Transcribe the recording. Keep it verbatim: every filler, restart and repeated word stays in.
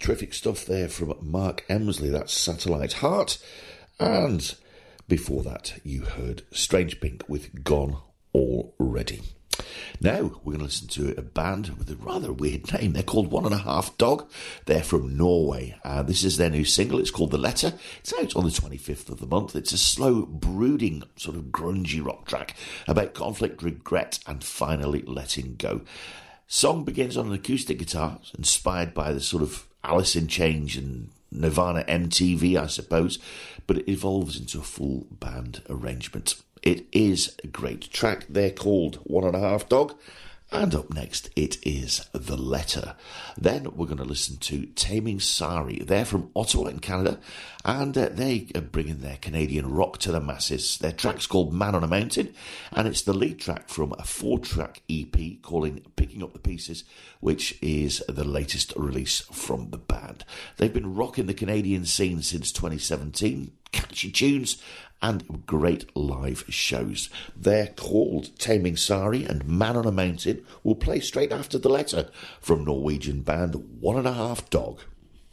terrific stuff there from Mark Emsley. That's Satellite Heart. And before that, you heard Strange Pink with Gone Already. Now, we're going to listen to a band with a rather weird name. They're called One and a Half Dog. They're from Norway. Uh, this is their new single. It's called The Letter. It's out on the twenty-fifth of the month. It's a slow, brooding, sort of grungy rock track about conflict, regret, and finally letting go. Song begins on an acoustic guitar, inspired by the sort of Alice in Chains and Nirvana M T V, I suppose, but it evolves into a full band arrangement. It is a great track. They're called One and a Half Dog. And up next, it is The Letter. Then we're going to listen to Taming Sari. They're from Ottawa in Canada, and uh, they are bringing their Canadian rock to the masses. Their track's called Man on a Mountain, and it's the lead track from a four-track E P called Picking Up the Pieces, which is the latest release from the band. They've been rocking the Canadian scene since twenty seventeen. Catchy tunes and great live shows. They're called Taming Sari, and Man on a Mountain will play straight after The Letter from Norwegian band One and a Half Dog.